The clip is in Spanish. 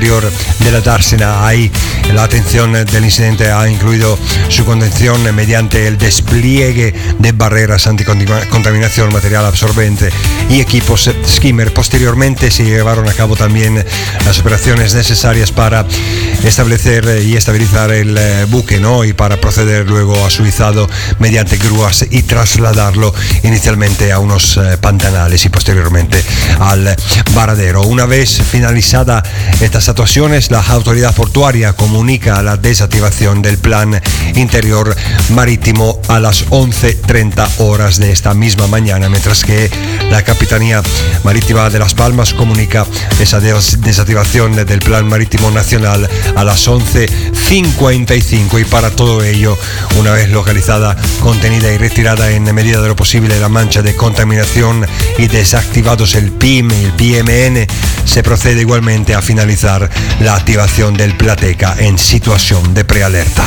interior de la dársena. Ahí la atención del incidente ha incluido su contención mediante el despliegue de barreras anticontaminación, material absorbente y equipos skimmer. Posteriormente se llevaron a cabo también las operaciones necesarias para establecer y estabilizar el buque, ¿no? Y para proceder luego a su izado mediante grúas y trasladarlo inicialmente a unos pantanales y posteriormente al varadero. Una vez finalizada estas actuaciones, la autoridad portuaria comunica la desactivación del plan interior marítimo a las 11:30 horas de esta misma mañana, mientras que la Capitanía Marítima de Las Palmas comunica esa desactivación del plan marítimo nacional a las 11:55, y para todo ello, una vez localizada, contenida y retirada en medida de lo posible la mancha de contaminación y desactivados el PIM y el PMN, se procede igualmente a finalizar la activación del Plateca en situación de prealerta.